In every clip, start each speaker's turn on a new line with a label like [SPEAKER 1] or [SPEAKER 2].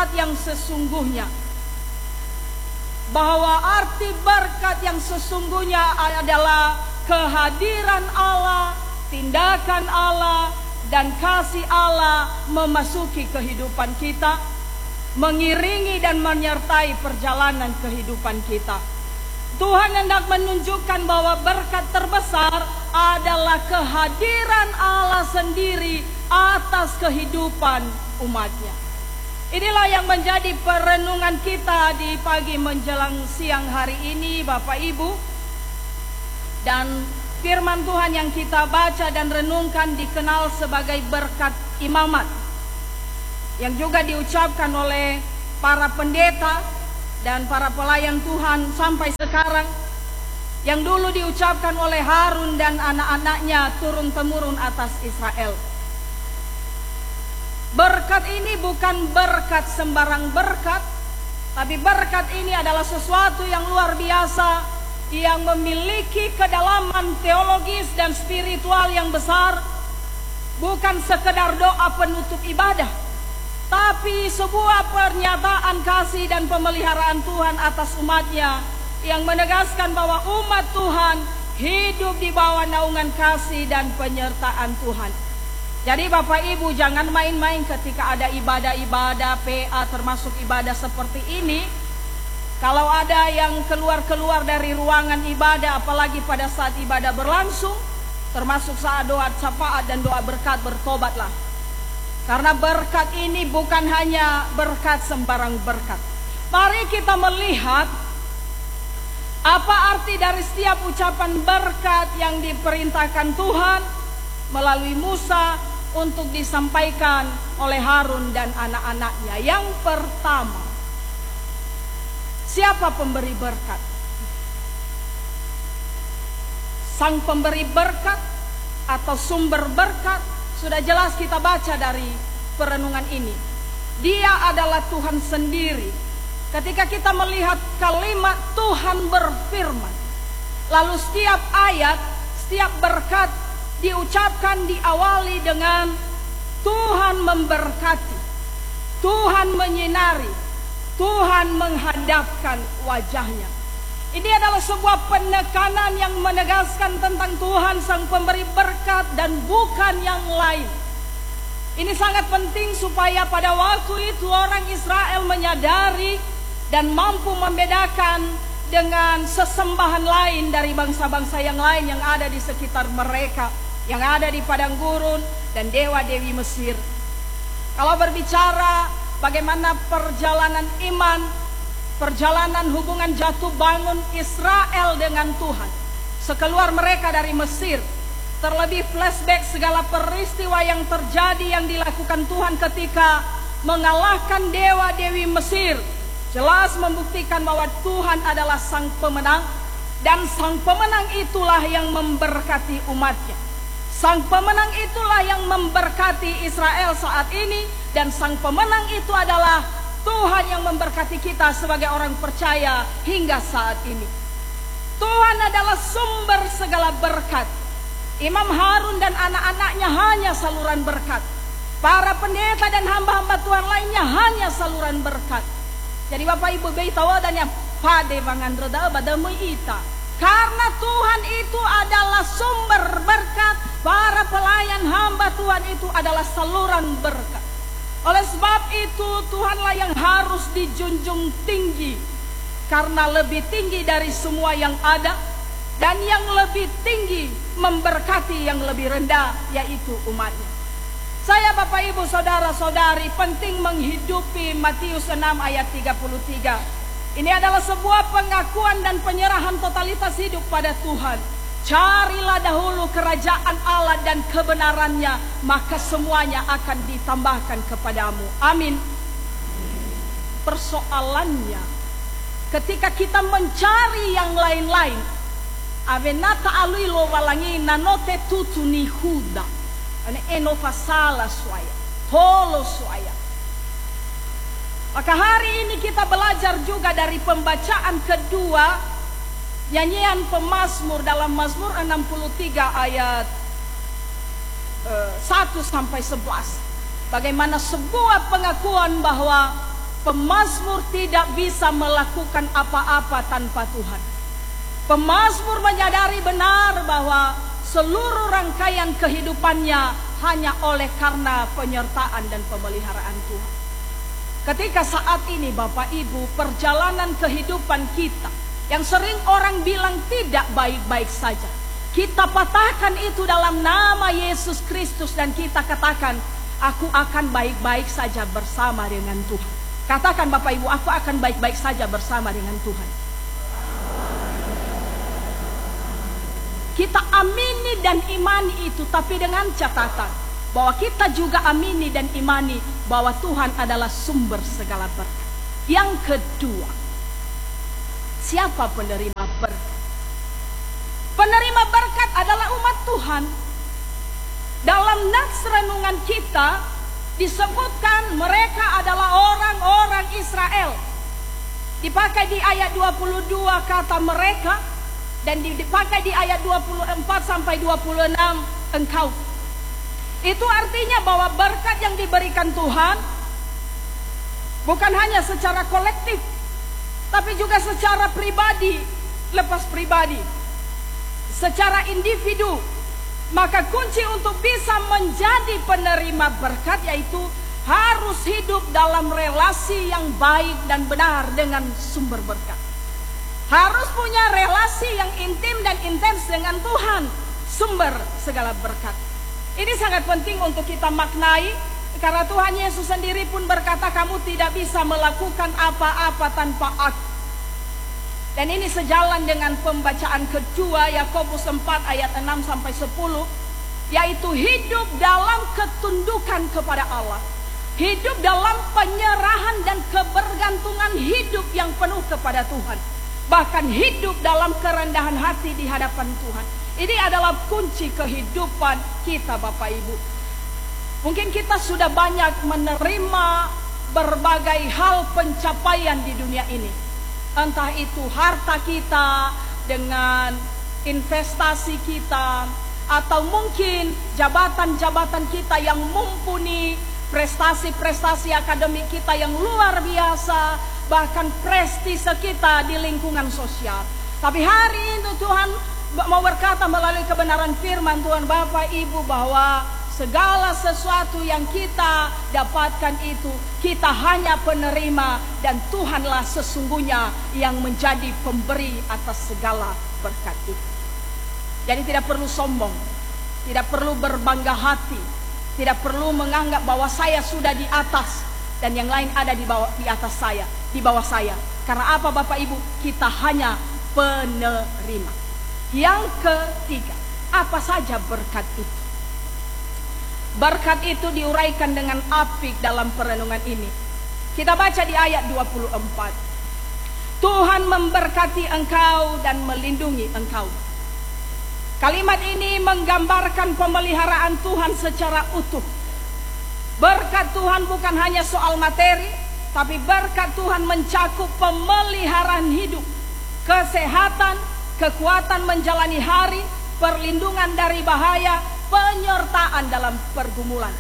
[SPEAKER 1] berkat yang sesungguhnya. Bahwa arti berkat yang sesungguhnya adalah kehadiran Allah, tindakan Allah, dan kasih Allah memasuki kehidupan kita, mengiringi dan menyertai perjalanan kehidupan kita. Tuhan hendak menunjukkan bahwa berkat terbesar adalah kehadiran Allah sendiri atas kehidupan umatnya. Inilah yang menjadi perenungan kita di pagi menjelang siang hari ini, Bapak Ibu. Dan firman Tuhan yang kita baca dan renungkan dikenal sebagai berkat imamat, yang juga diucapkan oleh para pendeta dan para pelayan Tuhan sampai sekarang, yang dulu diucapkan oleh Harun dan anak-anaknya turun-temurun atas Israel. Berkat ini bukan berkat sembarang berkat, tapi berkat ini adalah sesuatu yang luar biasa, yang memiliki kedalaman teologis dan spiritual yang besar. Bukan sekedar doa penutup ibadah, tapi sebuah pernyataan kasih dan pemeliharaan Tuhan atas umatnya, yang menegaskan bahwa umat Tuhan hidup di bawah naungan kasih dan penyertaan Tuhan. Jadi Bapak Ibu, jangan main-main ketika ada ibadah-ibadah PA, termasuk ibadah seperti ini. Kalau ada yang keluar-keluar dari ruangan ibadah, apalagi pada saat ibadah berlangsung, termasuk saat doa syafaat dan doa berkat, bertobatlah. Karena berkat ini bukan hanya berkat sembarang berkat. Mari kita melihat apa arti dari setiap ucapan berkat yang diperintahkan Tuhan melalui Musa untuk disampaikan oleh Harun dan anak-anaknya. Yang pertama, siapa pemberi berkat? Sang pemberi berkat atau sumber berkat sudah jelas kita baca dari perenungan ini. Dia adalah Tuhan sendiri. Ketika kita melihat kalimat Tuhan berfirman, lalu setiap ayat, setiap berkat diucapkan diawali dengan Tuhan memberkati, Tuhan menyinari, Tuhan menghadapkan wajahnya. Ini adalah sebuah penekanan yang menegaskan tentang Tuhan sang pemberi berkat dan bukan yang lain. Ini sangat penting supaya pada waktu itu orang Israel menyadari dan mampu membedakan dengan sesembahan lain dari bangsa-bangsa yang lain yang ada di sekitar mereka, yang ada di padang gurun dan dewa-dewi Mesir. Kalau berbicara bagaimana perjalanan iman, perjalanan hubungan jatuh bangun Israel dengan Tuhan sekeluar mereka dari Mesir, terlebih flashback segala peristiwa yang terjadi yang dilakukan Tuhan ketika mengalahkan dewa-dewi Mesir, jelas membuktikan bahwa Tuhan adalah sang pemenang, dan sang pemenang itulah yang memberkati umatnya. Sang pemenang itulah yang memberkati Israel saat ini, dan sang pemenang itu adalah Tuhan yang memberkati kita sebagai orang percaya hingga saat ini. Tuhan adalah sumber segala berkat. Imam Harun dan anak-anaknya hanya saluran berkat. Para pendeta dan hamba-hamba Tuhan lainnya hanya saluran berkat. Jadi Bapak Ibu baitawadanya pade banganroda badamui ita. Karena Tuhan itu adalah sumber berkat, para pelayan hamba Tuhan itu adalah saluran berkat. Oleh sebab itu Tuhanlah yang harus dijunjung tinggi, karena lebih tinggi dari semua yang ada, dan yang lebih tinggi memberkati yang lebih rendah, yaitu umatnya. Saya Bapak Ibu Saudara-saudari penting menghidupi Matius 6 ayat 33. Ini adalah sebuah pengakuan dan penyerahan totalitas hidup pada Tuhan. Carilah dahulu kerajaan Allah dan kebenarannya, maka semuanya akan ditambahkan kepadamu. Amin. Persoalannya, ketika kita mencari yang lain-lain, avenata aluilo walangi nanote tutuni huda, ane enovasala suaya, holo suaya. Maka hari ini kita belajar juga dari pembacaan kedua nyanyian pemazmur dalam Mazmur 63 ayat 1 sampai 11. Bagaimana sebuah pengakuan bahwa pemazmur tidak bisa melakukan apa-apa tanpa Tuhan. Pemazmur menyadari benar bahwa seluruh rangkaian kehidupannya hanya oleh karena penyertaan dan pemeliharaan Tuhan. Ketika saat ini Bapak Ibu, perjalanan kehidupan kita yang sering orang bilang tidak baik-baik saja, kita patahkan itu dalam nama Yesus Kristus dan kita katakan, aku akan baik-baik saja bersama dengan Tuhan. Katakan Bapak Ibu, aku akan baik-baik saja bersama dengan Tuhan. Kita amini dan imani itu, tapi dengan catatan bahwa kita juga amini dan imani bahwa Tuhan adalah sumber segala berkat. Yang kedua, siapa penerima berkat? Penerima berkat adalah umat Tuhan. Dalam nats renungan kita disebutkan mereka adalah orang-orang Israel. Dipakai di ayat 22 kata mereka, dan dipakai di ayat 24 sampai 26 engkau. Itu artinya bahwa berkat yang diberikan Tuhan bukan hanya secara kolektif, tapi juga secara pribadi, lepas pribadi, secara individu. Maka kunci untuk bisa menjadi penerima berkat yaitu harus hidup dalam relasi yang baik dan benar dengan sumber berkat. Harus punya relasi yang intim dan intens dengan Tuhan, sumber segala berkat. Ini sangat penting untuk kita maknai, karena Tuhan Yesus sendiri pun berkata, kamu tidak bisa melakukan apa-apa tanpa aku. Dan ini sejalan dengan pembacaan kedua Yakobus 4 ayat 6 sampai 10, yaitu hidup dalam ketundukan kepada Allah. Hidup dalam penyerahan dan kebergantungan hidup yang penuh kepada Tuhan. Bahkan hidup dalam kerendahan hati di hadapan Tuhan. Ini adalah kunci kehidupan kita Bapak Ibu. Mungkin kita sudah banyak menerima berbagai hal pencapaian di dunia ini. Entah itu harta kita dengan investasi kita, atau mungkin jabatan-jabatan kita yang mumpuni, prestasi-prestasi akademik kita yang luar biasa, bahkan prestise kita di lingkungan sosial. Tapi hari ini Tuhan mau berkata melalui kebenaran firman Tuhan Bapak Ibu bahwa segala sesuatu yang kita dapatkan itu kita hanya penerima, dan Tuhanlah sesungguhnya yang menjadi pemberi atas segala berkat itu. Jadi tidak perlu sombong, tidak perlu berbangga hati, tidak perlu menganggap bahwa saya sudah di atas dan yang lain ada di atas saya, di bawah saya. Karena apa Bapak Ibu? Kita hanya penerima. Yang ketiga, apa saja berkat itu? Berkat itu diuraikan dengan apik dalam perenungan ini. Kita baca di ayat 24. Tuhan memberkati engkau dan melindungi engkau. Kalimat ini menggambarkan pemeliharaan Tuhan secara utuh. Berkat Tuhan bukan hanya soal materi, tapi berkat Tuhan mencakup pemeliharaan hidup, kesehatan, kekuatan menjalani hari, perlindungan dari bahaya, penyertaan dalam pergumulan.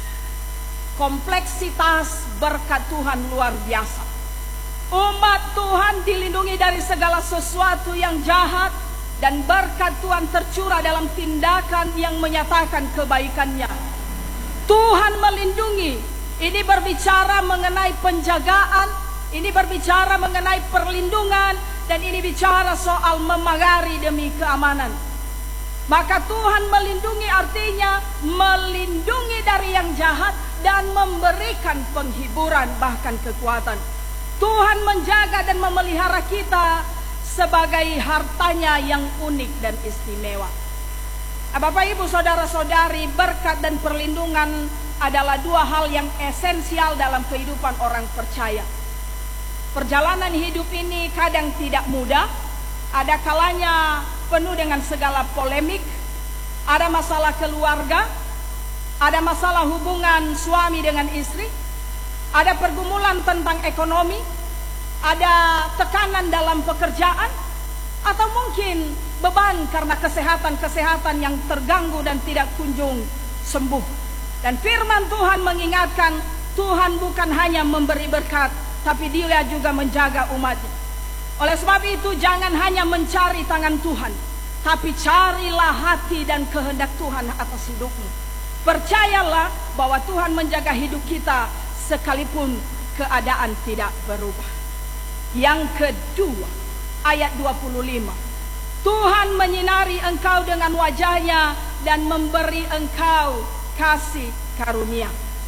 [SPEAKER 1] Kompleksitas berkat Tuhan luar biasa. Umat Tuhan dilindungi dari segala sesuatu yang jahat, dan berkat Tuhan tercurah dalam tindakan yang menyatakan kebaikannya. Tuhan melindungi. Ini berbicara mengenai penjagaan, ini berbicara mengenai perlindungan, dan ini bicara soal memagari demi keamanan. Maka Tuhan melindungi artinya melindungi dari yang jahat dan memberikan penghiburan bahkan kekuatan. Tuhan menjaga dan memelihara kita sebagai hartanya yang unik dan istimewa. Bapak Ibu saudara-saudari, berkat dan perlindungan adalah dua hal yang esensial dalam kehidupan orang percaya. Perjalanan hidup ini kadang tidak mudah, ada kalanya penuh dengan segala polemik, ada masalah keluarga, ada masalah hubungan suami dengan istri, ada pergumulan tentang ekonomi, ada tekanan dalam pekerjaan, atau mungkin beban karena kesehatan yang terganggu dan tidak kunjung sembuh. Dan firman Tuhan mengingatkan, Tuhan bukan hanya memberi berkat, tapi Dia juga menjaga umatnya. Oleh sebab itu jangan hanya mencari tangan Tuhan, tapi carilah hati dan kehendak Tuhan atas hidupmu. Percayalah bahwa Tuhan menjaga hidup kita sekalipun keadaan tidak berubah. Yang kedua, ayat 25. Tuhan menyinari engkau dengan wajah-Nya dan memberi engkau kasih karunia.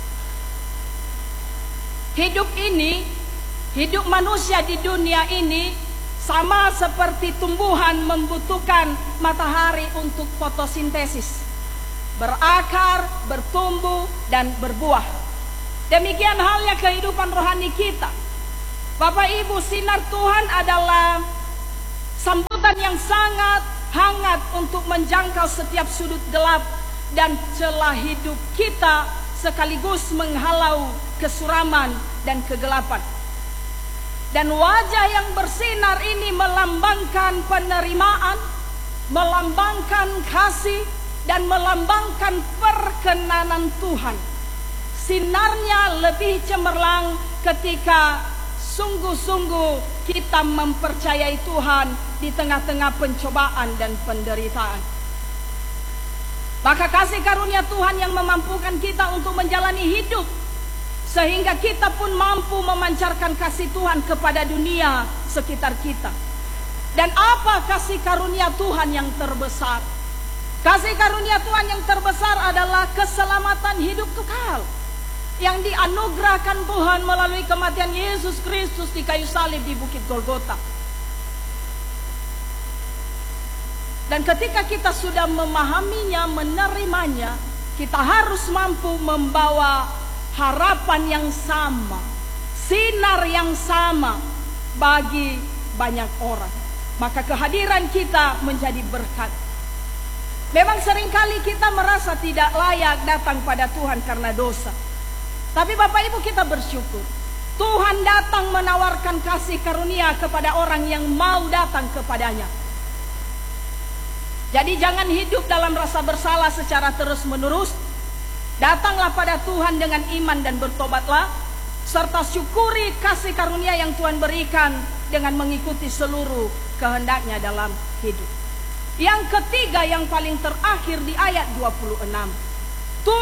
[SPEAKER 1] Hidup ini, hidup manusia di dunia ini sama seperti tumbuhan membutuhkan matahari untuk fotosintesis, berakar, bertumbuh, dan berbuah. Demikian halnya kehidupan rohani kita. Bapak Ibu, sinar Tuhan adalah sambutan yang sangat hangat untuk menjangkau setiap sudut gelap dan celah hidup kita, sekaligus menghalau kesuraman dan kegelapan. Dan wajah yang bersinar ini melambangkan penerimaan, melambangkan kasih, dan melambangkan perkenanan Tuhan. Sinarnya lebih cemerlang ketika sungguh-sungguh kita mempercayai Tuhan di tengah-tengah pencobaan dan penderitaan. Maka kasih karunia Tuhan yang memampukan kita untuk menjalani hidup, sehingga kita pun mampu memancarkan kasih Tuhan kepada dunia sekitar kita. Dan apa kasih karunia Tuhan yang terbesar? Kasih karunia Tuhan yang terbesar adalah keselamatan hidup kekal yang dianugerahkan Tuhan melalui kematian Yesus Kristus di kayu salib di Bukit Golgota. Dan ketika kita sudah memahaminya, menerimanya, kita harus mampu membawa harapan yang sama, sinar yang sama bagi banyak orang. Maka kehadiran kita menjadi berkat. Memang seringkali kita merasa tidak layak datang pada Tuhan karena dosa. Tapi Bapak Ibu, kita bersyukur Tuhan datang menawarkan kasih karunia kepada orang yang mau datang kepadanya. Jadi jangan hidup dalam rasa bersalah secara terus menerus. Datanglah pada Tuhan dengan iman dan bertobatlah, serta syukuri kasih karunia yang Tuhan berikan dengan mengikuti seluruh kehendak-Nya dalam hidup. Yang ketiga, yang paling terakhir di ayat 26.